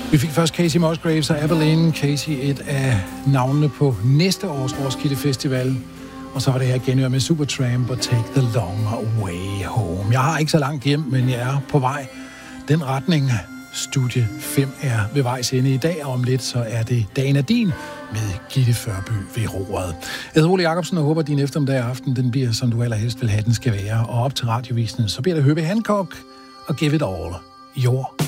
Vi fik først Casey Musgraves og Abilene. Casey, et af navnene på næste års Roskilde Festival. Og så var det her genhør med Supertramp og Take the Long Way Home. Jeg har ikke så langt hjem, men jeg er på vej. Den retning, studie 5 er ved vejs ende i dag, og om lidt så er det Dagen er din med Gitte Førby ved roret. Jeg hedder Ole Jacobsen og håber, at din eftermiddag aften den bliver, som du allerhelst vil have den skal være. Og op til radiovisningen, så bliver det Herbie Hancock og Give It All Your